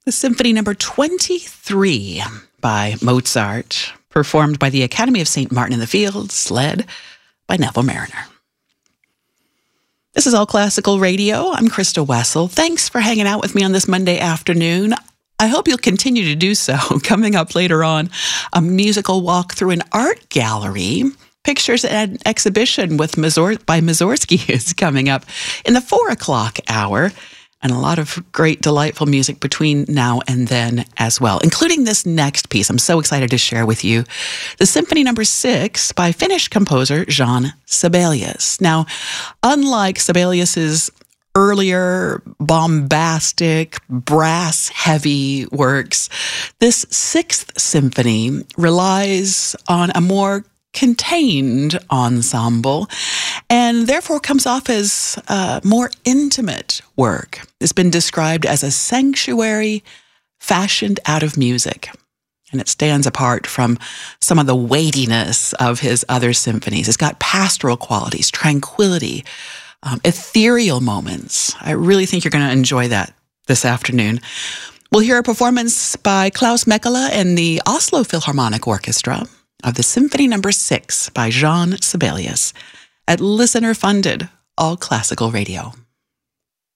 The Symphony Number 23 by Mozart, performed by the Academy of St. Martin in the Fields, led by Neville Marriner. This is All Classical Radio. I'm Krista Wessel. Thanks for hanging out with me on this Monday afternoon. I hope you'll continue to do so. Coming up later on, a musical walk through an art gallery. Pictures and exhibition by Mussorgsky is coming up in the 4 o'clock hour. And a lot of great, delightful music between now and then as well, including this next piece I'm so excited to share with you. The Symphony Number 6 by Finnish composer Jean Sibelius. Now, unlike Sibelius's earlier bombastic, brass-heavy works, this sixth symphony relies on a more contained ensemble and therefore comes off as more intimate work. It's been described as a sanctuary fashioned out of music, and it stands apart from some of the weightiness of his other symphonies. It's got pastoral qualities, tranquility, ethereal moments. I really think you're going to enjoy that this afternoon. We'll hear a performance by Klaus Mekala and the Oslo Philharmonic Orchestra of the Symphony Number 6 by Jean Sibelius at listener-funded All Classical Radio.